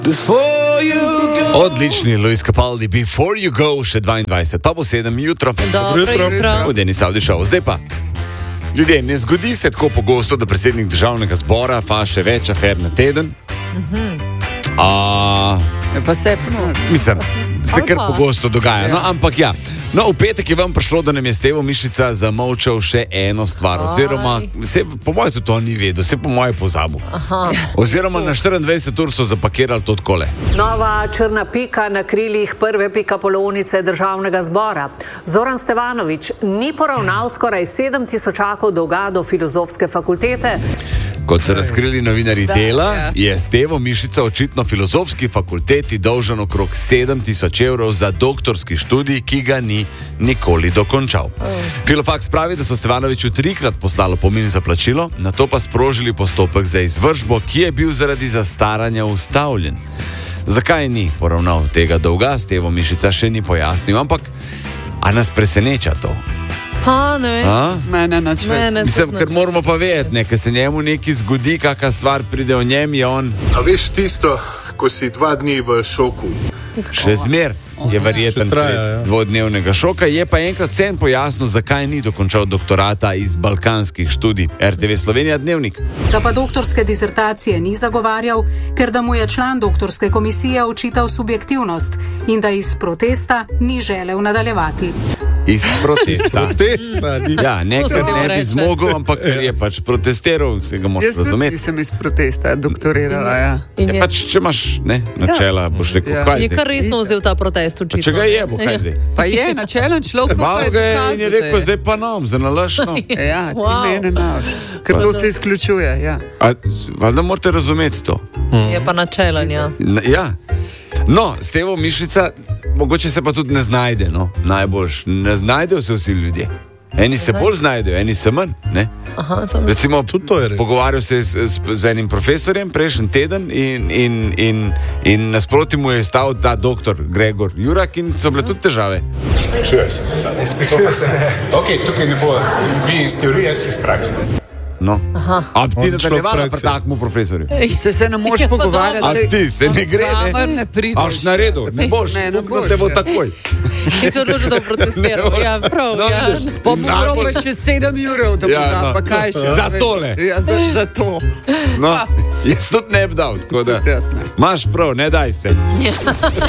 Odlični Luis Capaldi, Before You Go, še 22, pa bo 7 jutro. Dobro jutro. V Deni Saudi Show. Zdaj pa, ljudje, ne zgodi se tako pogosto, da predsednik državnega zbora faše več afer na teden. Pa se Mislim, se kar pogosto dogaja, no, ampak ja. No, v petek je vam prišlo, da nam je Stevo Mišica zamolčal še eno stvar, oziroma, po moje tudi to ni vedel, se po moje pozabil. Oziroma na 24 ur so zapakirali to takole. Nova črna pika na krilih prve pikapolounice državnega zbora. Zoran Stevanović ni poravnal skoraj 7 tisočakov dolga do filozofske fakultete. Kot so razkrili novinarji Dela, je Stevo Mišica očitno filozofski fakulteti dolžan okrog 7 tisoč evrov za doktorski študij, ki ga ni nikoli dokončal. Filofaks pravi, da so Stevanoviću 3-krat poslali opomin za plačilo, nato pa sprožili postopek za izvršbo, ki je bil zaradi zastaranja ustavljen. Zakaj ni poravnal tega dolga, Stevo Mišica še ni pojasnil, ampak a nas preseneča to? Pa ne vem. Mene načve. Mislim, ker moramo pa vedeti, ker se njemu nekaj zgodi, kakšna stvar pride o njem, je on... A veš tisto, ko si 2 dni v šoku? Še zmer je verjeten dvodnevnega šoka, je pa enkrat vsem pojasnil, zakaj ni dokončal doktorata iz balkanskih študij. RTV Slovenija Dnevnik. Da pa doktorske disertacije ni zagovarjal, ker da mu je član doktorske komisije očital subjektivnost in da iz protesta ni želel nadaljevati. Iz protesta. Ja, nekaj ne bi zmogel, ampak je pač protestiral, se ga moraš razumeti. Jaz nisem iz protesta doktorirala, ja. Je pač, če imaš načela, boš rekel, kaj zdaj? Je kar resno vzel ta protest očitno. Če ga je, bo kaj zdaj? Pa je načelen človek, pa malo ga je in je rekel, zdaj pa nam, za nalašno. Ja, ti mene naš. Ker to se izključuje, ja. Valjda morate razumeti to. Je pa načelen, ja. Ja. No, Stevo Mišica, mogoče se pa tudi ne znajde, no, najboljš. Ne znajdejo se vsi ljudje. Eni se bolj znajdejo, eni se manj, ne? Recimo, pogovarjal se z enim profesorjem prejšnji teden in nasproti mu je stal ta doktor Gregor Jurak in so bile tudi težave. Izključuje se. Ok, tukaj ne bo vi iz teorije, jaz iz prakse. No. A ti nadaljevala pri takmu profesorju? Se ne moš pogovarjati. A ti se ne gre, ne? Aš na redu, ne boš, te bo takoj. Ti se odločil, da bo protestiral. Ja, prav, ja. Pa bo prav še 7 evrov, da bo da, pa kaj še? Za tole. Ja, za to. No, jaz tudi ne bi dal, tako da. Imaš prav, ne daj se.